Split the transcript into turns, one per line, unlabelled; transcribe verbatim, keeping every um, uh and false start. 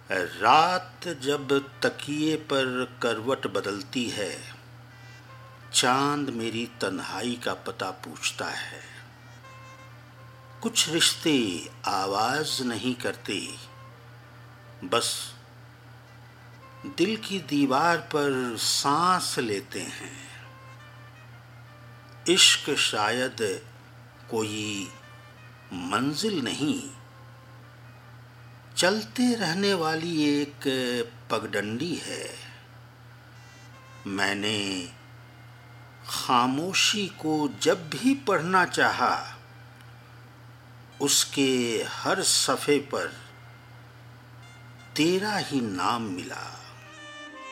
रात जब तकिए पर करवट बदलती है, चांद मेरी तन्हाई का पता पूछता है। कुछ रिश्ते आवाज नहीं करते, बस दिल की दीवार पर सांस लेते हैं। इश्क शायद कोई मंजिल नहीं, चलते रहने वाली एक पगडंडी है। मैंने खामोशी को जब भी पढ़ना चाहा, उसके हर सफ़े पर तेरा ही नाम मिला।